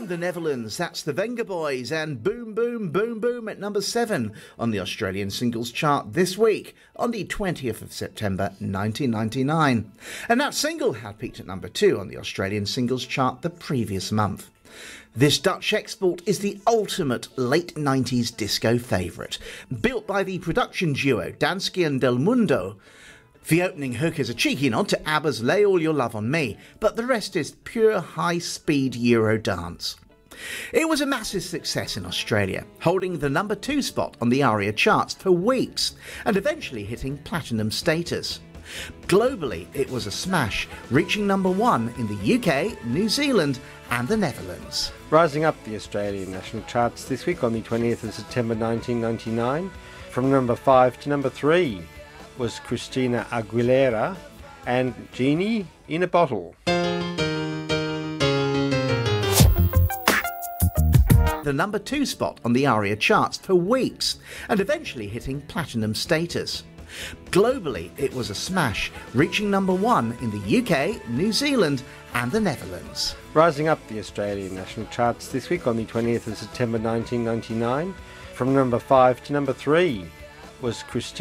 the Netherlands, that's the Venga Boys and Boom Boom Boom Boom at number 7 on the Australian singles chart this week on the 20th of September 1999. And that single had peaked at number 2 on the Australian singles chart the previous month. This Dutch export is the ultimate late 90s disco favourite, built by the production duo Dansky and Del Mundo. The opening hook is a cheeky nod to ABBA's Lay All Your Love on Me, but the rest is pure high-speed Euro dance. It was a massive success in Australia, holding the number 2 spot on the ARIA charts for weeks, and eventually hitting platinum status. Globally, it was a smash, reaching number 1 in the UK, New Zealand and the Netherlands. Rising up the Australian national charts this week on the 20th of September 1999, from number 5 to number 3 was Christina Aguilera and Genie in a Bottle. The number 2 spot on the ARIA charts for weeks, and eventually hitting platinum status. Globally, it was a smash, reaching number 1 in the UK, New Zealand and the Netherlands. Rising up the Australian national charts this week on the 20th of September 1999, from number 5 to number 3 was Christina